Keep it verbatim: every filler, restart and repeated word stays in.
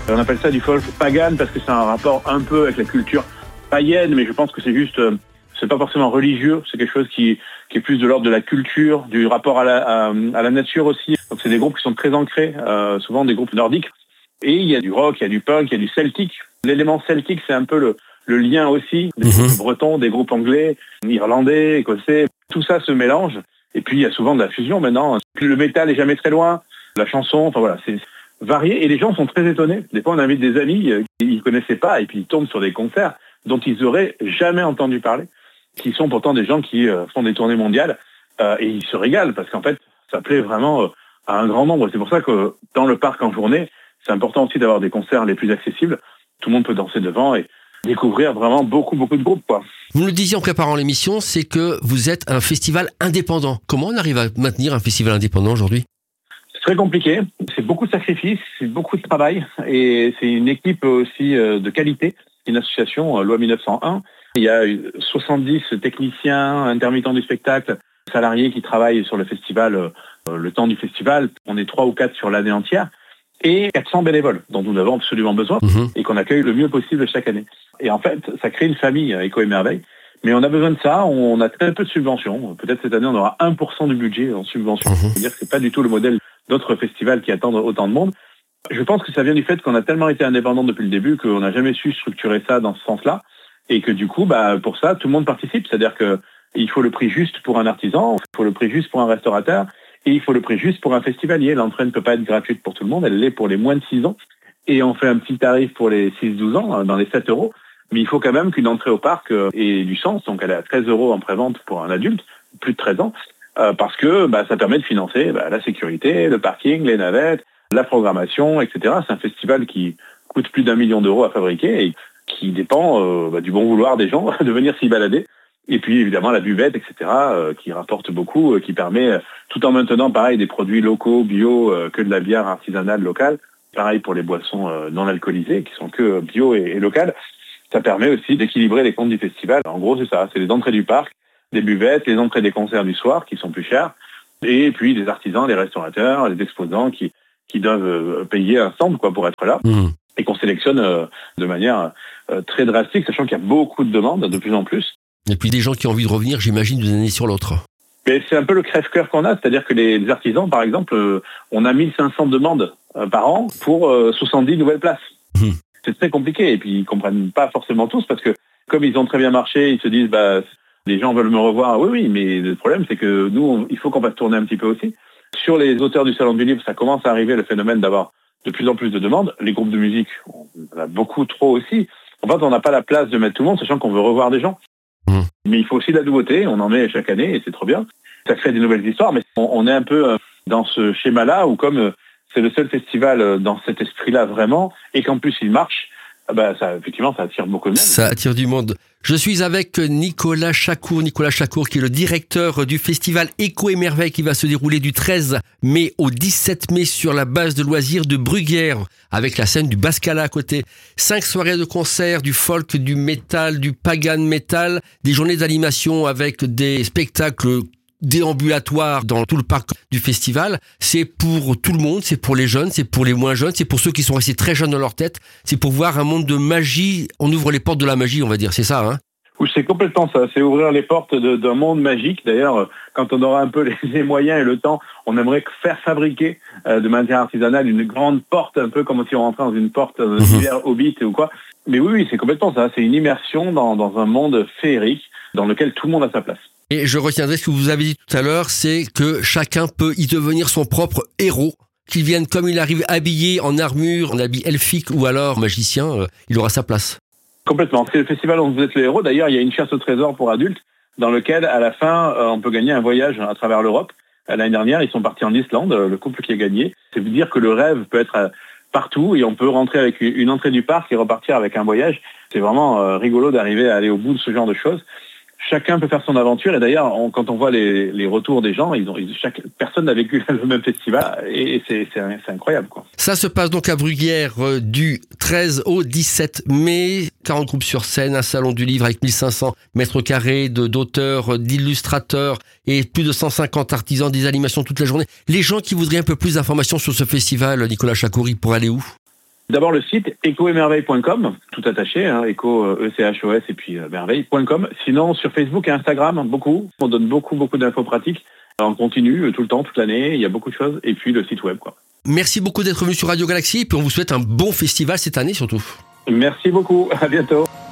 On appelle ça du folk pagan parce que c'est un rapport un peu avec la culture païenne, mais je pense que c'est juste, euh, c'est pas forcément religieux, c'est quelque chose qui, qui est plus de l'ordre de la culture, du rapport à la, à, à la nature aussi. Donc c'est des groupes qui sont très ancrés, euh, souvent des groupes nordiques. Et il y a du rock, il y a du punk, il y a du celtique. L'élément celtique, c'est un peu le, le lien aussi des groupes bretons, des groupes anglais, irlandais, écossais. Tout ça se mélange. Et puis il y a souvent de la fusion maintenant. Le métal est jamais très loin, la chanson, enfin voilà, c'est varié. Et les gens sont très étonnés. Des fois, on invite des amis, euh, ils ne connaissaient pas, et puis ils tombent sur des concerts dont ils auraient jamais entendu parler, qui sont pourtant des gens qui euh, font des tournées mondiales, euh, et ils se régalent, parce qu'en fait, ça plaît vraiment euh, à un grand nombre. C'est pour ça que dans le parc en journée, c'est important aussi d'avoir des concerts les plus accessibles. Tout le monde peut danser devant et découvrir vraiment beaucoup, beaucoup de groupes, quoi. Vous nous le disiez en préparant l'émission, c'est que vous êtes un festival indépendant. Comment on arrive à maintenir un festival indépendant aujourd'hui ? C'est très compliqué, c'est beaucoup de sacrifices, c'est beaucoup de travail, et c'est une équipe aussi euh, de qualité. Une association, euh, loi mille neuf cent un. Il y a soixante-dix techniciens, intermittents du spectacle, salariés qui travaillent sur le festival, euh, le temps du festival. On est trois ou quatre sur l'année entière. Et quatre cents bénévoles dont nous avons absolument besoin mmh. et qu'on accueille le mieux possible chaque année. Et en fait, ça crée une famille, Écho et Merveille. Mais on a besoin de ça, on a très peu de subventions. Peut-être cette année, on aura un pour cent du budget en subventions. Mmh. C'est-à-dire que c'est pas du tout le modèle d'autres festivals qui attendent autant de monde. Je pense que ça vient du fait qu'on a tellement été indépendant depuis le début qu'on n'a jamais su structurer ça dans ce sens-là. Et que du coup, bah, pour ça, tout le monde participe. C'est-à-dire que il faut le prix juste pour un artisan, il faut le prix juste pour un restaurateur, et il faut le prix juste pour un festivalier. L'entrée ne peut pas être gratuite pour tout le monde, elle l'est pour les moins de six ans. Et on fait un petit tarif pour les six douze ans, dans les sept euros. Mais il faut quand même qu'une entrée au parc ait du sens. Donc elle est à treize euros en prévente pour un adulte, plus de treize ans, euh, parce que bah, ça permet de financer bah, la sécurité, le parking, les navettes, la programmation, et cetera. C'est un festival qui coûte plus d'un million d'euros à fabriquer et qui dépend euh, bah, du bon vouloir des gens de venir s'y balader. Et puis évidemment la buvette, et cetera, euh, qui rapporte beaucoup, euh, qui permet, euh, tout en maintenant pareil des produits locaux, bio, euh, que de la bière artisanale locale. Pareil pour les boissons euh, non alcoolisées, qui sont que bio et, et locales. Ça permet aussi d'équilibrer les comptes du festival. En gros, c'est ça, c'est les entrées du parc, des buvettes, les entrées des concerts du soir, qui sont plus chères, et puis les artisans, les restaurateurs, les exposants qui, qui doivent payer un stand quoi, pour être là, mmh. et qu'on sélectionne euh, de manière euh, très drastique, sachant qu'il y a beaucoup de demandes, de plus en plus. Et puis des gens qui ont envie de revenir, j'imagine, d'une année sur l'autre. Mais c'est un peu le crève-cœur qu'on a, c'est-à-dire que les, les artisans, par exemple, euh, on a mille cinq cents demandes euh, par an pour euh, soixante-dix nouvelles places. Mmh. C'est très compliqué, et puis ils comprennent pas forcément tous, parce que comme ils ont très bien marché, ils se disent, bah, les gens veulent me revoir. Oui, oui, mais le problème, c'est que nous, on, il faut qu'on fasse tourner un petit peu aussi. Sur les auteurs du Salon du Livre, ça commence à arriver le phénomène d'avoir de plus en plus de demandes. Les groupes de musique, on en a beaucoup trop aussi. En fait, on n'a pas la place de mettre tout le monde, sachant qu'on veut revoir des gens. Mmh. Mais il faut aussi de la nouveauté, on en met chaque année, et c'est trop bien. Ça crée des nouvelles histoires, mais on, on est un peu dans ce schéma-là, où comme c'est le seul festival dans cet esprit-là vraiment, et qu'en plus il marche, bah ça, effectivement, ça attire beaucoup de monde. Ça attire du monde. Je suis avec Nicolas Chacour, Nicolas Chacour qui est le directeur du festival Écho et Merveille qui va se dérouler du treize mai au dix-sept mai sur la base de loisirs de Bruguière avec la scène du Bascala à côté. Cinq soirées de concerts, du folk, du métal, du pagan metal, des journées d'animation avec des spectacles déambulatoire dans tout le parc du festival. C'est pour tout le monde, c'est pour les jeunes, c'est pour les moins jeunes, c'est pour ceux qui sont restés très jeunes dans leur tête, c'est pour voir un monde de magie. On ouvre les portes de la magie, on va dire, c'est ça, hein? Oui, c'est complètement ça, c'est ouvrir les portes de, d'un monde magique. D'ailleurs, quand on aura un peu les, les moyens et le temps, on aimerait faire fabriquer euh, de manière artisanale une grande porte, un peu comme si on rentrait dans une porte euh, d'hiver Hobbit ou quoi. Mais oui, oui, c'est complètement ça, c'est une immersion dans, dans un monde féerique dans lequel tout le monde a sa place. Et je retiendrai ce que vous avez dit tout à l'heure, c'est que chacun peut y devenir son propre héros, qu'il vienne comme il arrive habillé en armure, en habit elfique ou alors magicien, euh, il aura sa place. Complètement. C'est le festival dont vous êtes le héros. D'ailleurs, il y a une chasse au trésor pour adultes dans lequel, à la fin, euh, on peut gagner un voyage à travers l'Europe. L'année dernière, ils sont partis en Islande, le couple qui a gagné. C'est vous dire que le rêve peut être partout et on peut rentrer avec une entrée du parc et repartir avec un voyage. C'est vraiment euh, rigolo d'arriver à aller au bout de ce genre de choses. Chacun peut faire son aventure et d'ailleurs, on, quand on voit les, les retours des gens, ils ont, ils, chaque personne n'a vécu le même festival et c'est, c'est, c'est incroyable, quoi. Ça se passe donc à Bruguière euh, du treize au dix-sept mai. quarante groupes sur scène, un salon du livre avec mille cinq cents mètres carrés de, d'auteurs, d'illustrateurs et plus de cent cinquante artisans, des animations toute la journée. Les gens qui voudraient un peu plus d'informations sur ce festival, Nicolas Chacour, pour aller où? D'abord le site ecoemerveille point com, tout attaché, hein, éco, E C H O S et puis euh, merveille point com. Sinon sur Facebook et Instagram, beaucoup. On donne beaucoup, beaucoup d'infos pratiques. On continue tout le temps, toute l'année, il y a beaucoup de choses. Et puis le site web, quoi. Merci beaucoup d'être venu sur Radio Galaxy et puis on vous souhaite un bon festival cette année surtout. Merci beaucoup, à bientôt.